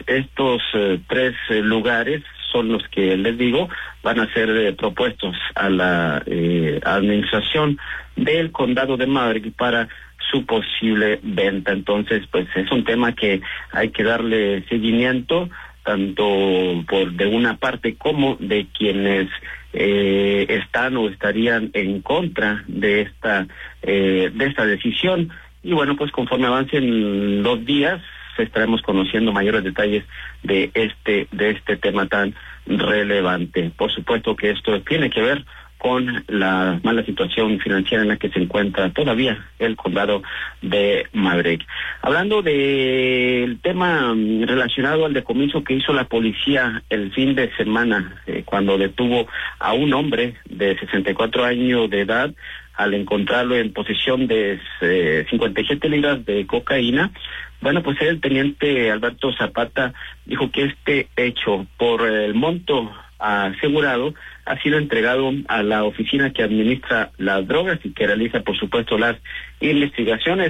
estos tres lugares son los que les digo van a ser propuestos a la administración del condado de Maverick para su posible venta. Entonces, pues es un tema que hay que darle seguimiento, tanto por de una parte como de quienes están o estarían en contra de esta decisión. Y bueno, pues conforme avancen los días, estaremos conociendo mayores detalles de este tema tan relevante. Por supuesto que esto tiene que ver con la mala situación financiera en la que se encuentra todavía el condado de Maverick. Hablando del tema relacionado al decomiso que hizo la policía el fin de semana, cuando detuvo a un hombre de 64 años de edad, al encontrarlo en posesión de 57 libras de cocaína. Bueno, pues el teniente Alberto Zapata dijo que este hecho, por el monto asegurado, ha sido entregado a la oficina que administra las drogas y que realiza, por supuesto, las investigaciones.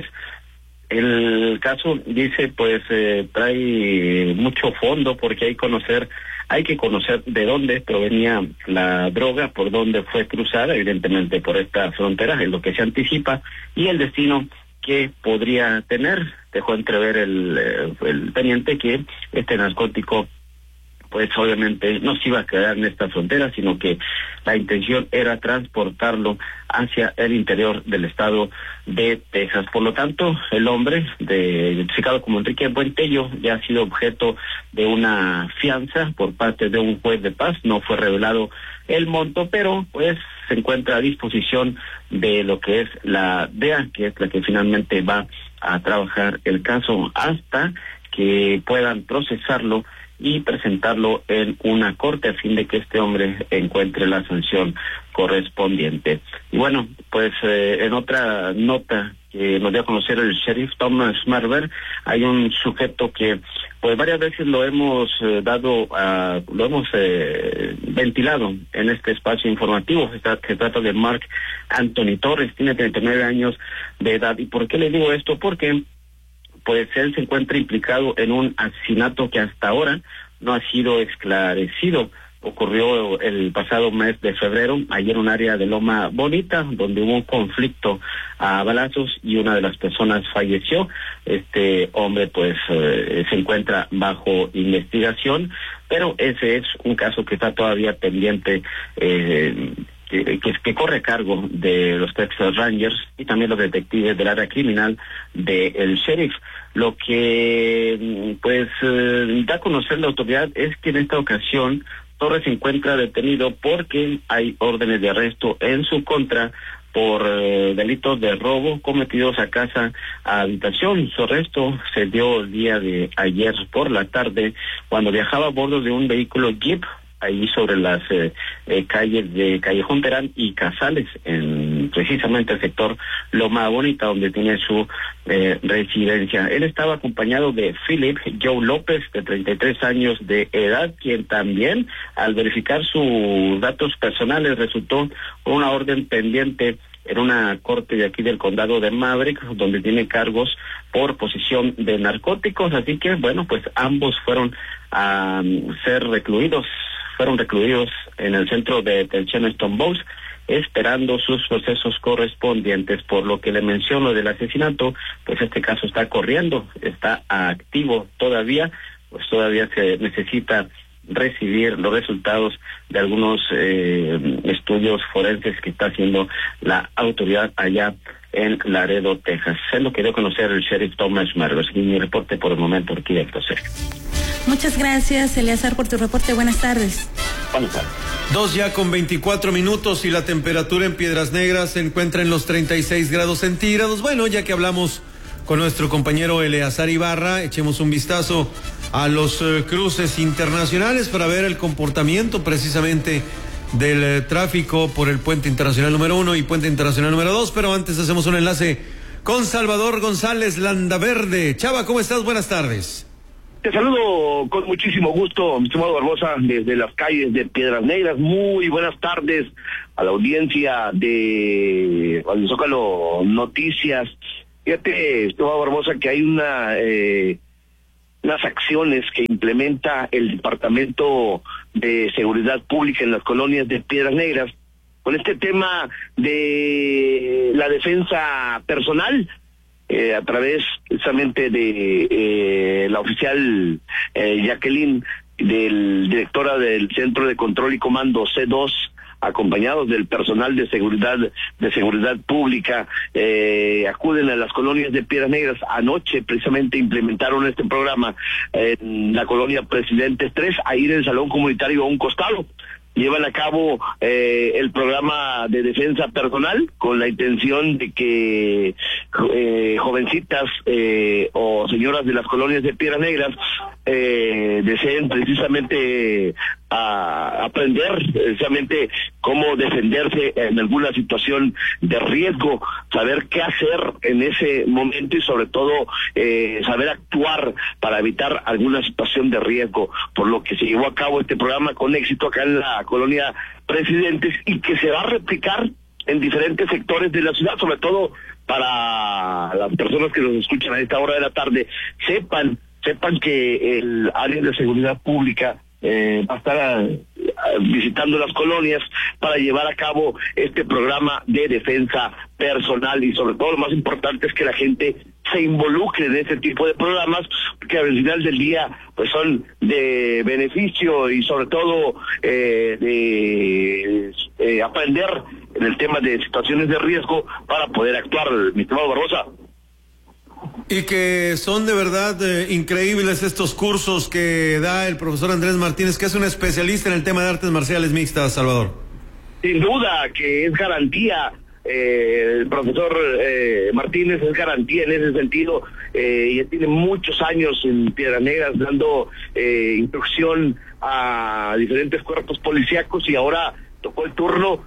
El caso, dice, pues trae mucho fondo porque hay que conocer de dónde provenía la droga, por dónde fue cruzada, evidentemente por esta frontera, es lo que se anticipa, y el destino que podría tener. Dejó entrever el teniente que este narcótico pues obviamente no se iba a quedar en esta frontera, sino que la intención era transportarlo hacia el interior del estado de Texas. Por lo tanto, el hombre, identificado como Enrique Buentello, ya ha sido objeto de una fianza por parte de un juez de paz. No fue revelado el monto, pero pues se encuentra a disposición de lo que es la DEA, que es la que finalmente va a trabajar el caso hasta que puedan procesarlo y presentarlo en una corte a fin de que este hombre encuentre la sanción correspondiente. Y bueno, pues en otra nota que nos dio a conocer el sheriff Thomas Marver, hay un sujeto que pues varias veces lo hemos ventilado en este espacio informativo. Se trata de Mark Anthony Torres, tiene 39 años de edad. ¿Y por qué le digo esto? Porque pues él se encuentra implicado en un asesinato que hasta ahora no ha sido esclarecido. Ocurrió el pasado mes de febrero, allí en un área de Loma Bonita, donde hubo un conflicto a balazos y una de las personas falleció. Este hombre pues se encuentra bajo investigación, pero ese es un caso que está todavía pendiente, que corre a cargo de los Texas Rangers y también los detectives del área criminal del sheriff. Lo que pues da a conocer la autoridad es que en esta ocasión Torres se encuentra detenido porque hay órdenes de arresto en su contra por delitos de robo cometidos a casa a habitación. Su arresto se dio el día de ayer por la tarde cuando viajaba a bordo de un vehículo Jeep ahí sobre las calles de Callejón Terán y Casales, en precisamente el sector Loma Bonita, donde tiene su residencia. Él estaba acompañado de Philip Joe López, de 33 años de edad, quien también, al verificar sus datos personales, resultó con una orden pendiente en una corte de aquí del condado de Maverick, donde tiene cargos por posesión de narcóticos. Así que, bueno, pues ambos fueron a fueron recluidos en el centro de detención Stone Bows, esperando sus procesos correspondientes. Por lo que le menciono del asesinato, pues este caso está corriendo, está activo todavía, pues todavía se necesita recibir los resultados de algunos estudios forenses que está haciendo la autoridad allá en Laredo, Texas. Es lo que dio a conocer el sheriff Thomas Marver. Y mi reporte por el momento aquí directo, Sergio. Muchas gracias, Eleazar, por tu reporte. Buenas tardes. Buenas tardes. 2:24 y la temperatura en Piedras Negras se encuentra en los 36 grados centígrados. Bueno, ya que hablamos con nuestro compañero Eleazar Ibarra, echemos un vistazo a los cruces internacionales para ver el comportamiento precisamente del tráfico por el Puente Internacional número 1 y Puente Internacional número 2, pero antes hacemos un enlace con Salvador González Landaverde. Chava, ¿cómo estás? Buenas tardes. Te saludo con muchísimo gusto, mi estimado Barbosa, desde las calles de Piedras Negras. Muy buenas tardes a la audiencia de Radio Zócalo Noticias. Fíjate, estimado Barbosa, que hay unas acciones que implementa el Departamento de Seguridad Pública en las colonias de Piedras Negras, con este tema de la defensa personal, a través precisamente de la oficial Jacqueline, directora del Centro de Control y Comando C2, acompañados del personal de seguridad pública, acuden a las colonias de Piedras Negras. Anoche precisamente implementaron este programa en la colonia Presidentes 3, ahí en el salón comunitario a un costado. Llevan a cabo el programa de defensa personal con la intención de que jovencitas o señoras de las colonias de Piedras Negras deseen precisamente aprender precisamente cómo defenderse en alguna situación de riesgo, saber qué hacer en ese momento y sobre todo saber actuar para evitar alguna situación de riesgo, por lo que se llevó a cabo este programa con éxito acá en la colonia Presidentes y que se va a replicar en diferentes sectores de la ciudad, sobre todo para las personas que nos escuchan a esta hora de la tarde, sepan que el área de seguridad pública va a estar visitando las colonias para llevar a cabo este programa de defensa personal, y sobre todo lo más importante es que la gente se involucre en este tipo de programas, que al final del día pues son de beneficio y sobre todo de aprender en el tema de situaciones de riesgo para poder actuar, mi estimado Barbosa. Y que son de verdad increíbles estos cursos que da el profesor Andrés Martínez, que es un especialista en el tema de artes marciales mixtas, Salvador. Sin duda que es garantía, el profesor Martínez es garantía en ese sentido, y tiene muchos años en Piedras Negras dando instrucción a diferentes cuerpos policíacos, y ahora tocó el turno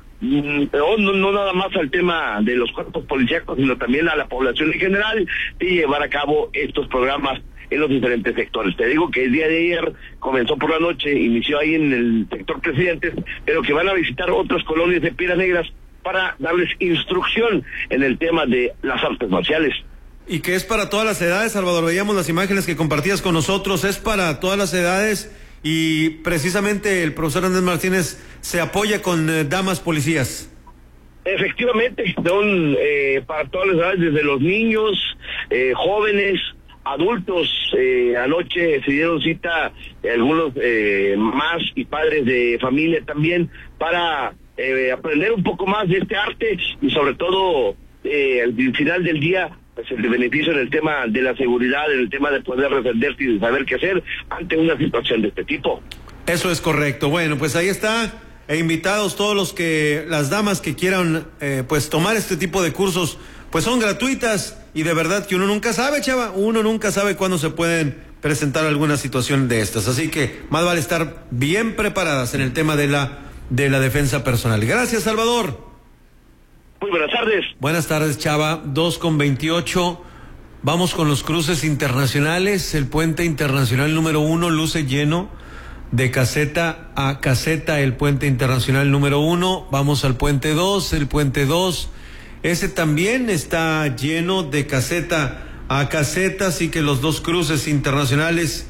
no nada más al tema de los cuerpos policíacos, sino también a la población en general, y llevar a cabo estos programas en los diferentes sectores. Te digo que el día de ayer comenzó por la noche, inició ahí en el sector Presidentes, pero que van a visitar otras colonias de Piedras Negras para darles instrucción en el tema de las artes marciales. Y que es para todas las edades, Salvador. Veíamos las imágenes que compartías con nosotros, es para todas las edades. Y precisamente el profesor Andrés Martínez se apoya con damas policías. Efectivamente, son para todas las edades, desde los niños, jóvenes, adultos. Anoche se dieron cita algunos más y padres de familia también para aprender un poco más de este arte y sobre todo al final del día pues el beneficio en el tema de la seguridad, en el tema de poder defenderse y de saber qué hacer ante una situación de este tipo. Eso es correcto. Bueno, pues ahí está, invitados todos las damas que quieran pues tomar este tipo de cursos, pues son gratuitas, y de verdad que uno nunca sabe, chava, uno nunca sabe cuándo se pueden presentar alguna situación de estas, así que más vale estar bien preparadas en el tema de la defensa personal. Gracias, Salvador. Muy buenas tardes. Buenas tardes, Chava. 2:28. Vamos con los cruces internacionales. El puente internacional número 1 luce lleno de caseta a caseta. El puente internacional número 1. Vamos al puente 2. El puente 2. Ese también está lleno de caseta a caseta. Así que los dos cruces internacionales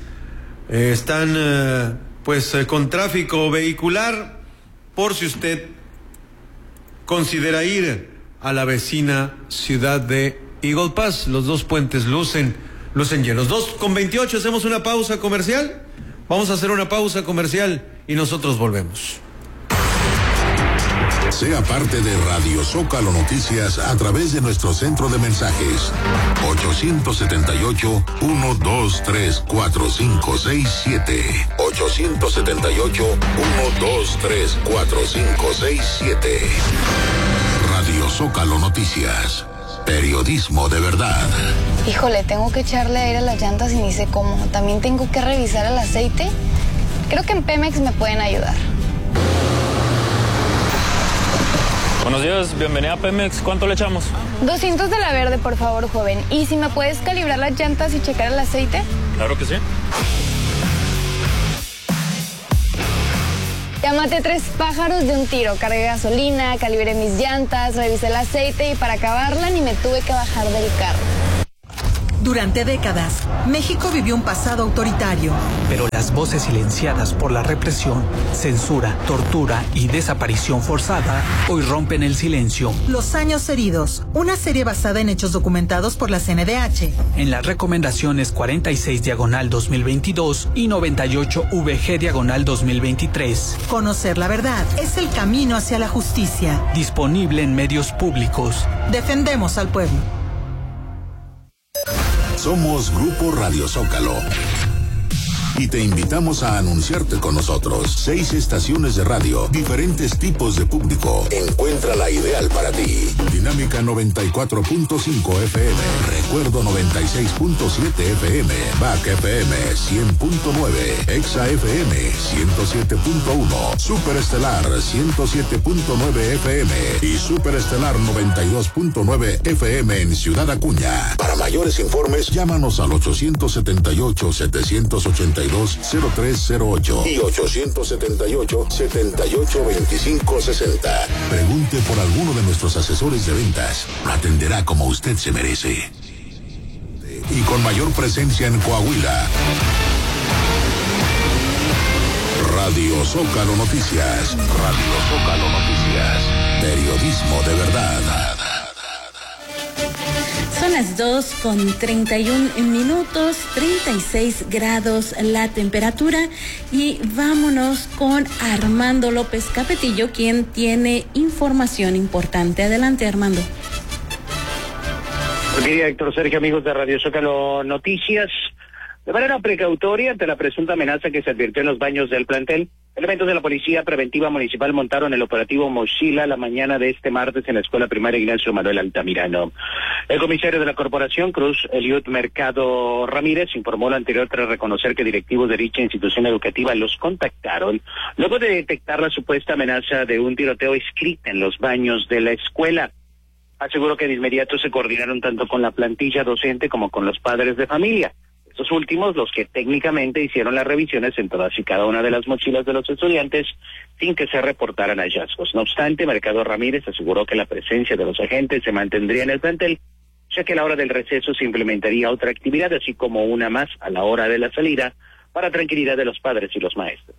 están con tráfico vehicular. Por si usted considera ir a la vecina ciudad de Eagle Pass, los dos puentes lucen llenos. 2:28, hacemos una pausa comercial. Vamos a hacer una pausa comercial y nosotros volvemos. Sea parte de Radio Zócalo Noticias a través de nuestro centro de mensajes 878-123-4567 878-123-4567. Radio Zócalo Noticias, periodismo de verdad. Híjole, tengo que echarle aire a las llantas y ni sé cómo. También tengo que revisar el aceite. Creo que en Pemex me pueden ayudar. Buenos días, bienvenida a Pemex. ¿Cuánto le echamos? 200 de la verde, por favor, joven. ¿Y si me puedes calibrar las llantas y checar el aceite? Claro que sí. Ya maté 3 pájaros de un tiro. Cargué gasolina, calibré mis llantas, revisé el aceite y para acabarla ni me tuve que bajar del carro. Durante décadas, México vivió un pasado autoritario. Pero las voces silenciadas por la represión, censura, tortura y desaparición forzada hoy rompen el silencio. Los años heridos, una serie basada en hechos documentados por la CNDH. En las recomendaciones 46/2022 y 98/VG/2023. Conocer la verdad es el camino hacia la justicia. Disponible en medios públicos. Defendemos al pueblo. Somos Grupo Radio Zócalo y te invitamos a anunciarte con nosotros. 6 estaciones de radio, diferentes tipos de público. Encuentra la ideal para ti. Dinámica 94.5 FM, Recuerdo 96.7 FM, Back FM 100.9, Exa FM 107.1, Superestelar 107.9 FM y Superestelar 92.9 FM en Ciudad Acuña. Para mayores informes, llámanos al 878-782-0308 y 878-782560. Pregunte por alguno de nuestros asesores de ventas. Lo atenderá como usted se merece. Y con mayor presencia en Coahuila. Radio Zócalo Noticias. Radio Zócalo Noticias. Periodismo de verdad. Son las 2:31, 36 grados la temperatura, y vámonos con Armando López Capetillo, quien tiene información importante. Adelante, Armando. Querida Héctor, Sergio, amigos de Radio Zócalo Noticias, de manera precautoria ante la presunta amenaza que se advirtió en los baños del plantel, elementos de la Policía Preventiva Municipal montaron el operativo Mochila la mañana de este martes en la Escuela Primaria Ignacio Manuel Altamirano. El comisario de la corporación, Cruz Eliud Mercado Ramírez, informó lo anterior tras reconocer que directivos de dicha institución educativa los contactaron luego de detectar la supuesta amenaza de un tiroteo escrita en los baños de la escuela. Aseguró que de inmediato se coordinaron tanto con la plantilla docente como con los padres de familia. Estos últimos, los que técnicamente hicieron las revisiones en todas y cada una de las mochilas de los estudiantes sin que se reportaran hallazgos. No obstante, Mercado Ramírez aseguró que la presencia de los agentes se mantendría en el plantel, ya que a la hora del receso se implementaría otra actividad, así como una más a la hora de la salida, para tranquilidad de los padres y los maestros.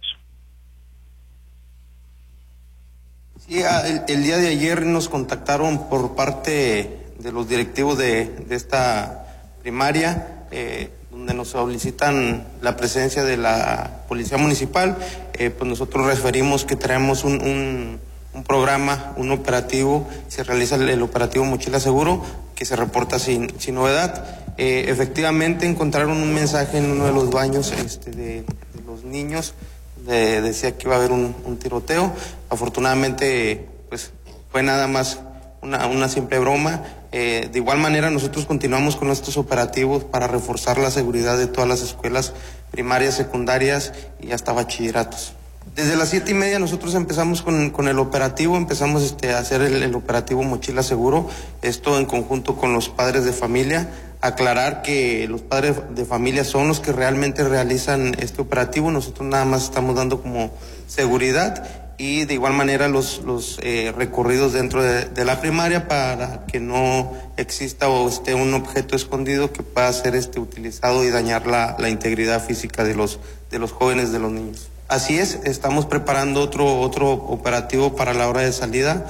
Sí, el día de ayer nos contactaron por parte de los directivos de esta primaria, donde nos solicitan la presencia de la Policía Municipal. Pues nosotros referimos que traemos un programa, un operativo, se realiza el operativo Mochila Seguro, que se reporta sin novedad. Efectivamente encontraron un mensaje en uno de los baños de los niños, decía que iba a haber un tiroteo. Afortunadamente pues fue nada más una simple broma. De igual manera nosotros continuamos con estos operativos para reforzar la seguridad de todas las escuelas primarias, secundarias y hasta bachilleratos. Desde las 7:30 nosotros empezamos con el operativo, empezamos a hacer el operativo Mochila Seguro, esto en conjunto con los padres de familia. Aclarar que los padres de familia son los que realmente realizan este operativo, nosotros nada más estamos dando como seguridad, y de igual manera los recorridos dentro de la primaria para que no exista o esté un objeto escondido que pueda ser utilizado y dañar la integridad física de los jóvenes, de los niños. Así es, estamos preparando otro operativo para la hora de salida,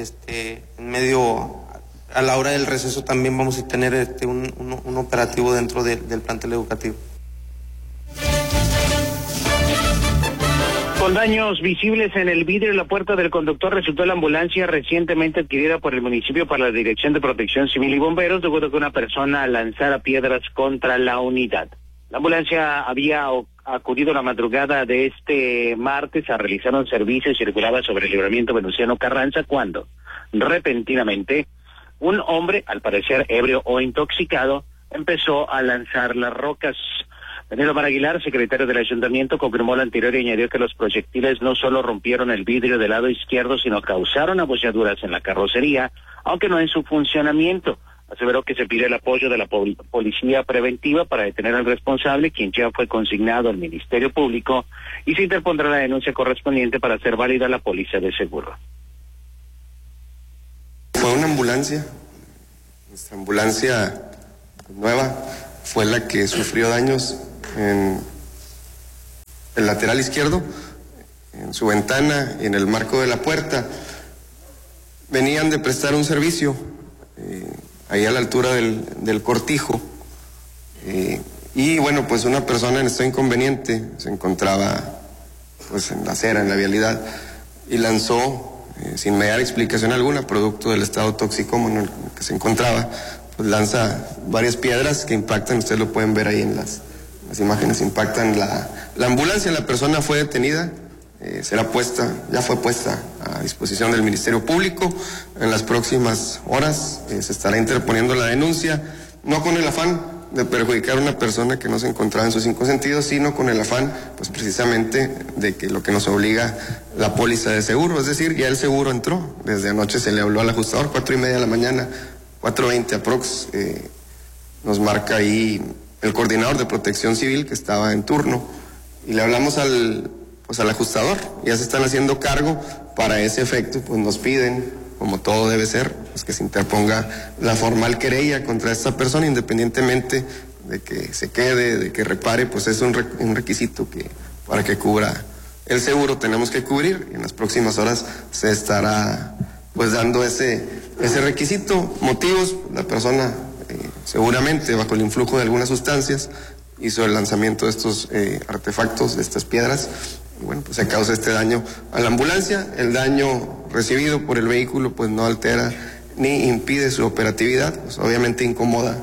a la hora del receso también vamos a tener un operativo dentro del plantel educativo. Con daños visibles en el vidrio y la puerta del conductor resultó la ambulancia recientemente adquirida por el municipio para la Dirección de Protección Civil y Bomberos, luego de que una persona lanzara piedras contra la unidad. La ambulancia había acudido la madrugada de este martes a realizar un servicio y circulaba sobre el libramiento Venustiano Carranza cuando, repentinamente, un hombre, al parecer ebrio o intoxicado, empezó a lanzar las rocas. Danilo Mar Aguilar, secretario del ayuntamiento, confirmó lo anterior y añadió que los proyectiles no solo rompieron el vidrio del lado izquierdo, sino causaron abolladuras en la carrocería, aunque no en su funcionamiento. Aseveró que se pide el apoyo de la Policía Preventiva para detener al responsable, quien ya fue consignado al Ministerio Público, y se interpondrá la denuncia correspondiente para hacer válida la póliza de seguro. Fue una ambulancia. Nuestra ambulancia nueva, fue la que sufrió daños en el lateral izquierdo, en su ventana y en el marco de la puerta. Venían de prestar un servicio ahí a la altura del cortijo, y bueno, pues una persona en estado inconveniente se encontraba pues en la acera, en la vialidad, y lanzó, sin mediar explicación alguna, producto del estado toxicómano en el que se encontraba, pues lanza varias piedras que impactan, ustedes lo pueden ver ahí en las imágenes, impactan la ambulancia. La persona fue detenida, ya fue puesta a disposición del Ministerio Público. En las próximas horas se estará interponiendo la denuncia, no con el afán de perjudicar a una persona que no se encontraba en sus 5 sentidos, sino con el afán, pues precisamente, de que lo que nos obliga la póliza de seguro, es decir, ya el seguro entró. Desde anoche se le habló al ajustador, 4:30 de la mañana, 4:20 aprox, nos marca ahí el coordinador de Protección Civil que estaba en turno, y le hablamos al ajustador. Ya se están haciendo cargo. Para ese efecto, pues nos piden, como todo debe ser, pues que se interponga la formal querella contra esta persona, independientemente de que se quede, de que repare, pues es un requisito que para que cubra el seguro tenemos que cubrir, y en las próximas horas se estará pues dando ese requisito. Motivos: la persona seguramente bajo el influjo de algunas sustancias hizo el lanzamiento de estos artefactos, de estas piedras, y bueno, pues se causa este daño a la ambulancia. El daño recibido por el vehículo pues no altera ni impide su operatividad, pues obviamente incomoda.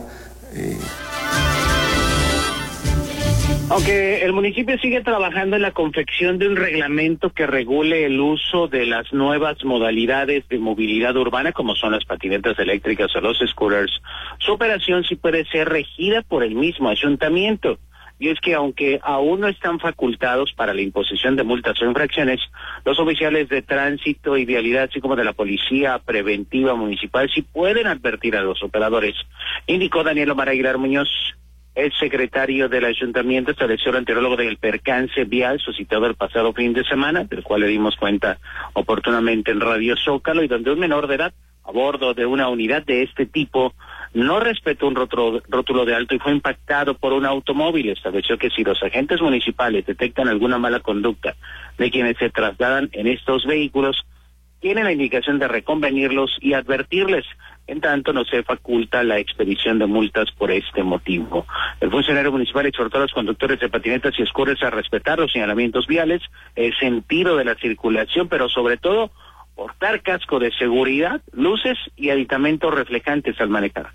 Aunque el municipio sigue trabajando en la confección de un reglamento que regule el uso de las nuevas modalidades de movilidad urbana, como son las patinetas eléctricas o los scooters, su operación sí puede ser regida por el mismo ayuntamiento. Y es que aunque aún no están facultados para la imposición de multas o infracciones, los oficiales de tránsito y vialidad, así como de la Policía Preventiva Municipal, sí pueden advertir a los operadores, indicó Daniel Omar Aguilar Muñoz. El secretario del ayuntamiento estableció el anterólogo del percance vial suscitado el pasado fin de semana, del cual le dimos cuenta oportunamente en Radio Zócalo, y donde un menor de edad, a bordo de una unidad de este tipo, no respetó un rótulo de alto y fue impactado por un automóvil. Estableció que si los agentes municipales detectan alguna mala conducta de quienes se trasladan en estos vehículos, tienen la indicación de reconvenirlos y advertirles. En tanto, no se faculta la expedición de multas por este motivo. El funcionario municipal exhortó a los conductores de patinetas y scooters a respetar los señalamientos viales, el sentido de la circulación, pero sobre todo portar casco de seguridad, luces y aditamentos reflejantes al manejar.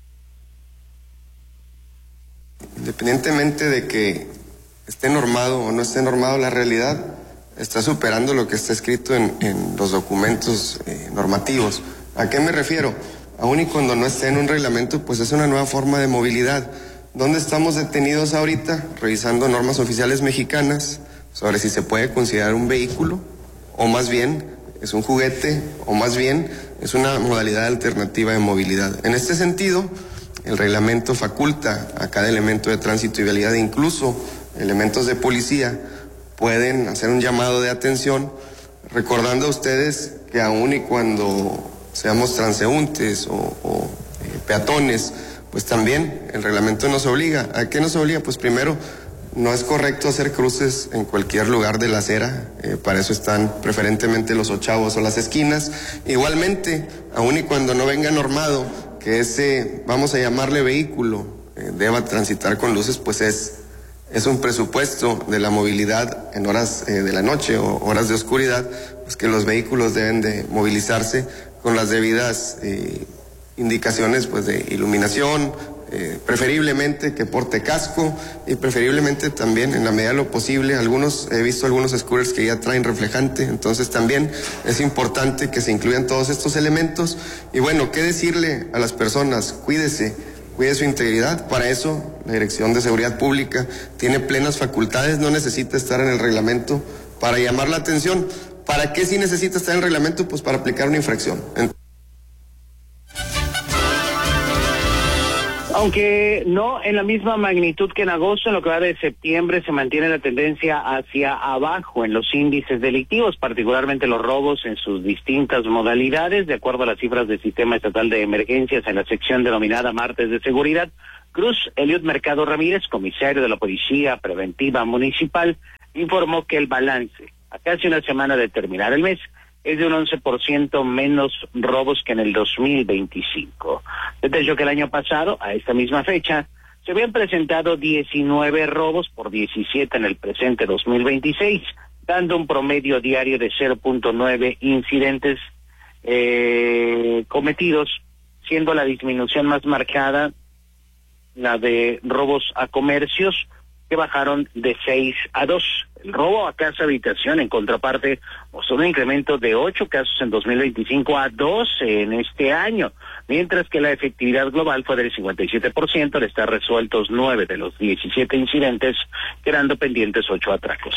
Independientemente de que esté normado o no esté normado, la realidad está superando lo que está escrito en los documentos normativos. ¿A qué me refiero? Aún y cuando no esté en un reglamento, pues es una nueva forma de movilidad. ¿Dónde estamos detenidos ahorita? Revisando normas oficiales mexicanas sobre si se puede considerar un vehículo, o más bien es un juguete, o más bien es una modalidad alternativa de movilidad. En este sentido, el reglamento faculta a cada elemento de tránsito y vialidad, incluso elementos de policía, pueden hacer un llamado de atención, recordando a ustedes que aún y cuando seamos transeúntes o peatones, pues también el reglamento nos obliga. ¿A qué nos obliga? Pues primero, no es correcto hacer cruces en cualquier lugar de la acera, para eso están preferentemente los ochavos o las esquinas. Igualmente, aún y cuando no venga normado que ese, vamos a llamarle vehículo, deba transitar con luces, pues es un presupuesto de la movilidad en horas de la noche o horas de oscuridad, pues que los vehículos deben de movilizarse con las debidas indicaciones pues de iluminación, preferiblemente que porte casco, y preferiblemente también, en la medida de lo posible, he visto algunos scooters que ya traen reflejante, entonces también es importante que se incluyan todos estos elementos. Y bueno, ¿qué decirle a las personas? Cuide su integridad. Para eso la Dirección de Seguridad Pública tiene plenas facultades, no necesita estar en el reglamento para llamar la atención. ¿Para qué sí necesita estar en el reglamento? Pues para aplicar una infracción. Aunque no en la misma magnitud que en agosto, en lo que va de septiembre se mantiene la tendencia hacia abajo en los índices delictivos, particularmente los robos en sus distintas modalidades, de acuerdo a las cifras del Sistema Estatal de Emergencias en la sección denominada Martes de Seguridad. Cruz Eliud Mercado Ramírez, comisario de la Policía Preventiva Municipal, informó que el balance, a casi una semana de terminar el mes, es de un 11% menos robos que en el 2025. Detalló que el año pasado, a esta misma fecha, se habían presentado 19 robos por 17 en el presente 2026, dando un promedio diario de 0.9 incidentes cometidos, siendo la disminución más marcada la de robos a comercios, que bajaron de 6 a 2. El robo a casa habitación, en contraparte, mostró un incremento de 8 casos en 2025 a 12 en este año, mientras que la efectividad global fue del 57%, al estar resueltos 9 de los 17 incidentes, quedando pendientes 8 atracos.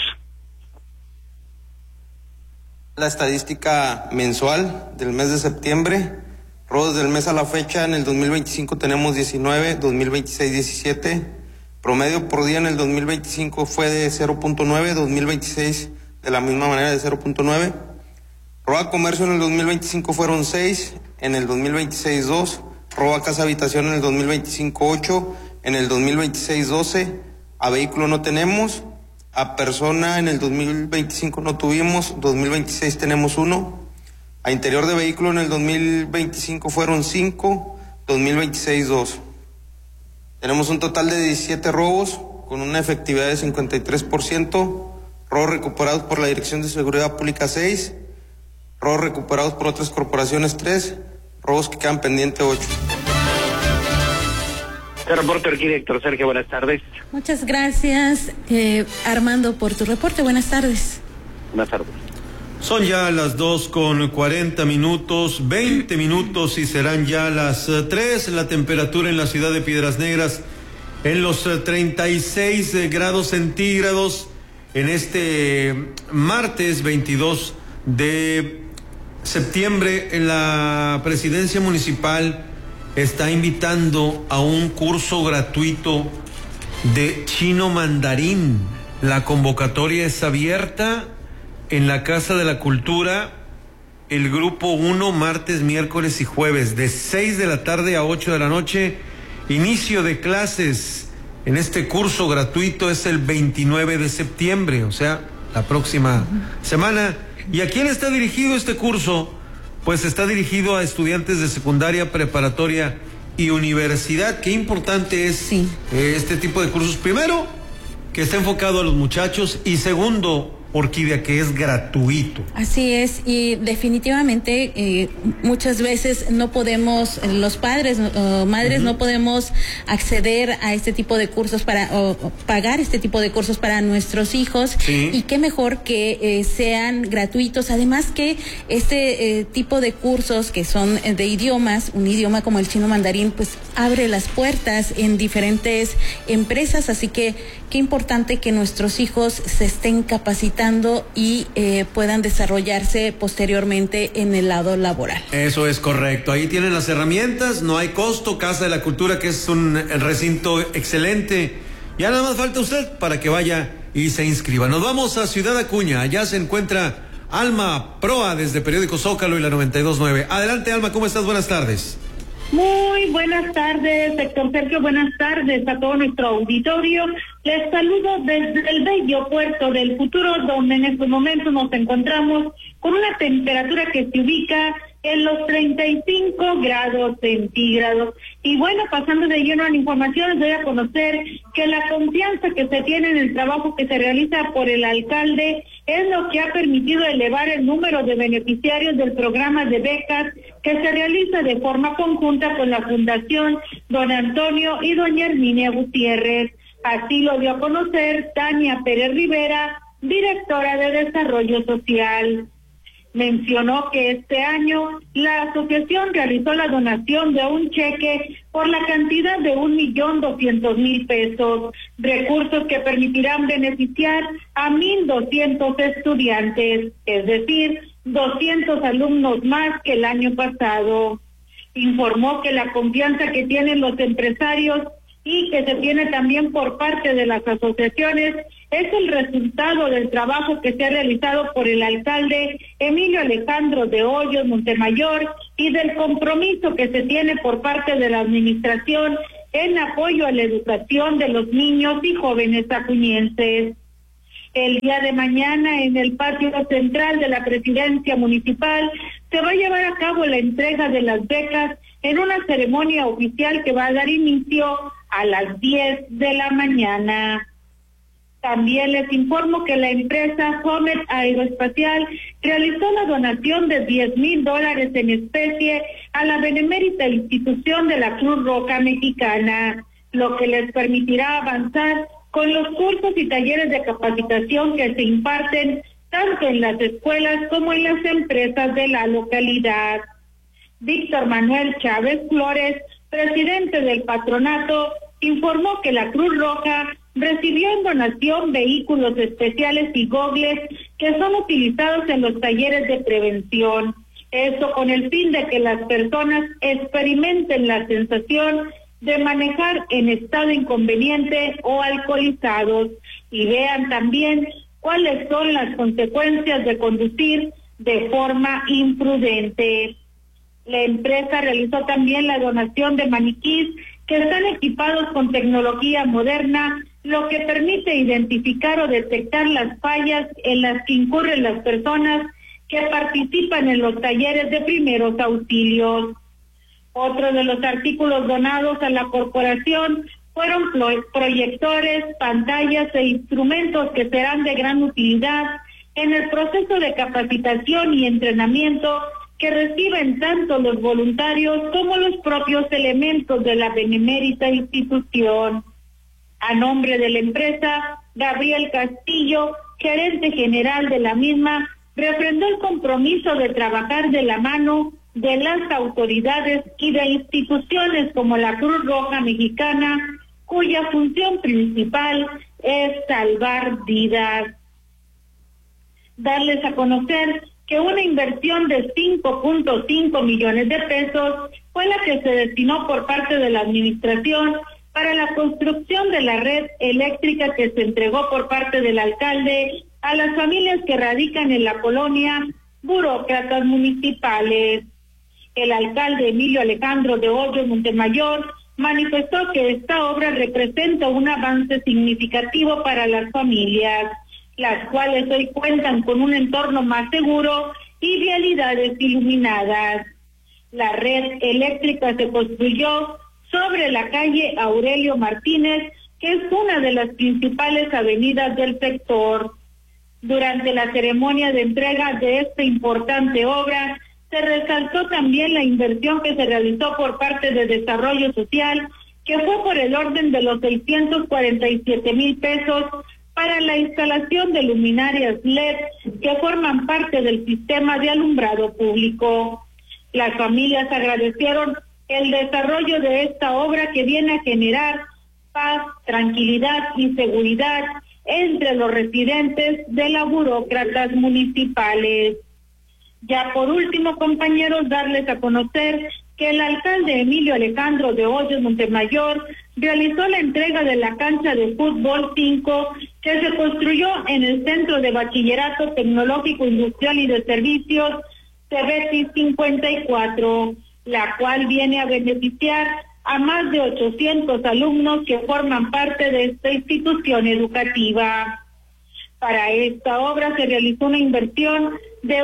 La estadística mensual del mes de septiembre, robos del mes a la fecha, en el 2025 tenemos 19, 2026 17, promedio por día en el 2025 fue de 0.9, 2026 de la misma manera de 0.9. Robo a comercio en el 2025 fueron 6, en el 2026 2, robo a casa habitación en el 2025 8, en el 2026 12, a vehículo no tenemos, a persona en el 2025 no tuvimos, 2026 tenemos 1, a interior de vehículo en el 2025 fueron 5, 2026 2. Tenemos un total de 17 robos con una efectividad de 53%, robos recuperados por la Dirección de Seguridad Pública 6, robos recuperados por otras corporaciones 3, robos que quedan pendientes 8. El reporte arquitecto Sergio, buenas tardes. Muchas gracias, Armando, por tu reporte. Buenas tardes. Buenas tardes. Son ya las 2:40, 20 minutos y serán ya las 3. La temperatura en la ciudad de Piedras Negras en los 36 grados centígrados en este martes 22 de septiembre. En la presidencia municipal está invitando a un curso gratuito de chino mandarín. La convocatoria es abierta en la Casa de la Cultura, el grupo 1, martes, miércoles y jueves, de 6 de la tarde a 8 de la noche. Inicio de clases en este curso gratuito es el 29 de septiembre, o sea, la próxima semana. ¿Y a quién está dirigido este curso? Pues está dirigido a estudiantes de secundaria, preparatoria y universidad. Qué importante es este tipo de cursos. Primero, que está enfocado a los muchachos, y segundo, Orquídea, que es gratuito. Así es, y definitivamente muchas veces no podemos, los padres o madres no podemos acceder a este tipo de cursos o pagar este tipo de cursos para nuestros hijos, y qué mejor que sean gratuitos. Además que este tipo de cursos que son de idiomas, un idioma como el chino mandarín, pues abre las puertas en diferentes empresas, así que qué importante que nuestros hijos se estén capacitando y puedan desarrollarse posteriormente en el lado laboral. Eso es correcto. Ahí tienen las herramientas, no hay costo. Casa de la Cultura, que es un recinto excelente. Ya nada más falta usted para que vaya y se inscriba. Nos vamos a Ciudad Acuña. Allá se encuentra Alma Proa desde Periódico Zócalo y la 92.9. Adelante, Alma, ¿cómo estás? Buenas tardes. Muy buenas tardes, Héctor Sergio, buenas tardes a todo nuestro auditorio. Les saludo desde el bello puerto del Futuro, donde en estos momentos nos encontramos con una temperatura que se ubica en los 35 grados centígrados. Y bueno, pasando de lleno a la información, les doy a conocer que la confianza que se tiene en el trabajo que se realiza por el alcalde es lo que ha permitido elevar el número de beneficiarios del programa de becas que se realiza de forma conjunta con la Fundación Don Antonio y doña Herminia Gutiérrez. Así lo dio a conocer Tania Pérez Rivera, directora de Desarrollo Social. Mencionó que este año la asociación realizó la donación de un cheque por la cantidad de 1.200.000 pesos, recursos que permitirán beneficiar a 1.200 estudiantes, es decir, 200 alumnos más que el año pasado. informó que la confianza que tienen los empresarios y que se tiene también por parte de las asociaciones es el resultado del trabajo que se ha realizado por el alcalde Emilio Alejandro de Hoyos Montemayor y del compromiso que se tiene por parte de la administración en apoyo a la educación de los niños y jóvenes acuñenses. El día de mañana, en el patio central de la presidencia municipal, se va a llevar a cabo la entrega de las becas en una ceremonia oficial que va a dar inicio a las 10 de la mañana. También les informo que la empresa Homer Aeroespacial realizó la donación de $10,000 en especie a la benemérita institución de la Cruz Roja Mexicana, lo que les permitirá avanzar con los cursos y talleres de capacitación que se imparten tanto en las escuelas como en las empresas de la localidad. Víctor Manuel Chávez Flores, presidente del patronato, informó que la Cruz Roja recibió en donación vehículos especiales y gogles que son utilizados en los talleres de prevención. Esto con el fin de que las personas experimenten la sensación de manejar en estado inconveniente o alcoholizados y vean también cuáles son las consecuencias de conducir de forma imprudente. La empresa realizó también la donación de maniquís que están equipados con tecnología moderna, lo que permite identificar o detectar las fallas en las que incurren las personas que participan en los talleres de primeros auxilios. Otro de los artículos donados a la corporación fueron proyectores, pantallas e instrumentos que serán de gran utilidad en el proceso de capacitación y entrenamiento que reciben tanto los voluntarios como los propios elementos de la benemérita institución. A nombre de la empresa, Gabriel Castillo, gerente general de la misma, refrendó el compromiso de trabajar de la mano de las autoridades y de instituciones como la Cruz Roja Mexicana, cuya función principal es salvar vidas. Darles a conocer que una inversión de 5.5 millones de pesos fue la que se destinó por parte de la administración para la construcción de la red eléctrica que se entregó por parte del alcalde a las familias que radican en la colonia Burócratas Municipales. El alcalde Emilio Alejandro de Hoyos Montemayor manifestó que esta obra representa un avance significativo para las familias, las cuales hoy cuentan con un entorno más seguro y vialidades iluminadas. La red eléctrica se construyó sobre la calle Aurelio Martínez, que es una de las principales avenidas del sector. Durante la ceremonia de entrega de esta importante obra, se resaltó también la inversión que se realizó por parte de Desarrollo Social, que fue por el orden de los 647,000 pesos para la instalación de luminarias LED que forman parte del sistema de alumbrado público. Las familias agradecieron el desarrollo de esta obra que viene a generar paz, tranquilidad y seguridad entre los residentes de las burócratas municipales. Ya por último, compañeros, darles a conocer que el alcalde Emilio Alejandro de Hoyos Montemayor realizó la entrega de la cancha de fútbol 5 que se construyó en el Centro de Bachillerato Tecnológico Industrial y de Servicios CEBETI 54, la cual viene a beneficiar a más de 800 alumnos que forman parte de esta institución educativa. Para esta obra se realizó una inversión de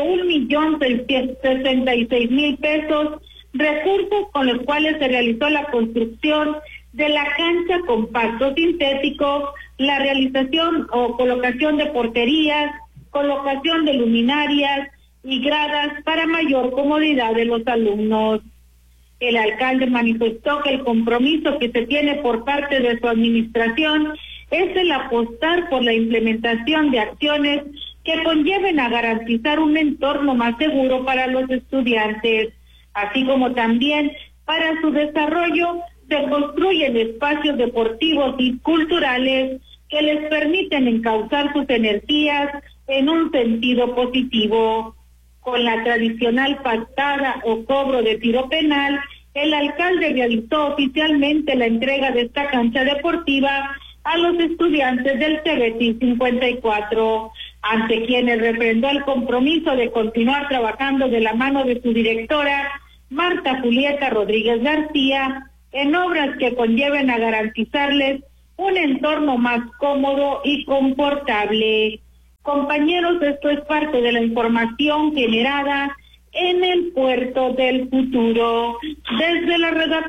1,666,000 pesos, recursos con los cuales se realizó la construcción de la cancha con pasto sintético, la realización o colocación de porterías, colocación de luminarias y gradas para mayor comodidad de los alumnos. El alcalde manifestó que el compromiso que se tiene por parte de su administración es el apostar por la implementación de acciones que conlleven a garantizar un entorno más seguro para los estudiantes, así como también para su desarrollo se construyen espacios deportivos y culturales que les permiten encauzar sus energías en un sentido positivo. Con la tradicional pactada o cobro de tiro penal, el alcalde realizó oficialmente la entrega de esta cancha deportiva a los estudiantes del CBT 54, ante quienes refrendó el compromiso de continuar trabajando de la mano de su directora, Marta Julieta Rodríguez García, en obras que conlleven a garantizarles un entorno más cómodo y confortable. Compañeros, esto es parte de la información generada en el Puerto del Futuro. Desde la redacción